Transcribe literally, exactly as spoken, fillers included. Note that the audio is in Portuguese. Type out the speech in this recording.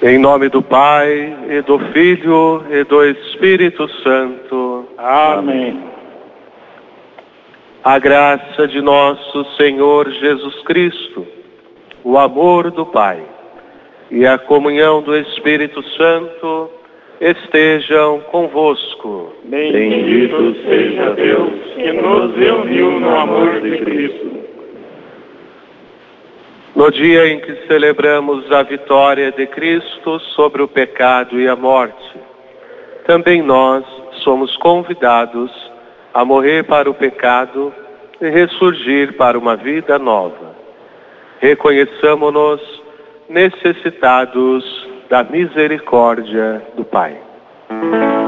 Em nome do Pai, e do Filho, e do Espírito Santo. Amém. A graça de nosso Senhor Jesus Cristo, o amor do Pai e a comunhão do Espírito Santo estejam convosco. Bendito seja Deus que nos reuniu no amor de Cristo. No dia em que celebramos a vitória de Cristo sobre o pecado e a morte, também nós somos convidados a morrer para o pecado e ressurgir para uma vida nova. Reconheçamo-nos necessitados da misericórdia do Pai.